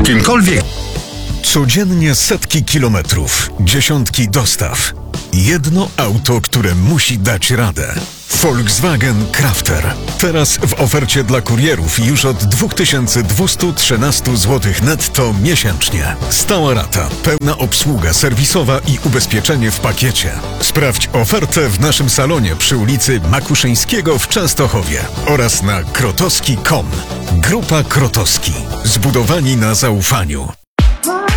Kimkolwiek. Codziennie setki kilometrów, dziesiątki dostaw. Jedno auto, które musi dać radę. Volkswagen Crafter. Teraz w ofercie dla kurierów już od 2213 zł netto miesięcznie. Stała rata, pełna obsługa serwisowa i ubezpieczenie w pakiecie. Sprawdź ofertę w naszym salonie przy ulicy Makuszyńskiego w Częstochowie oraz na krotowski.com. Grupa Krotowski. Zbudowani na zaufaniu.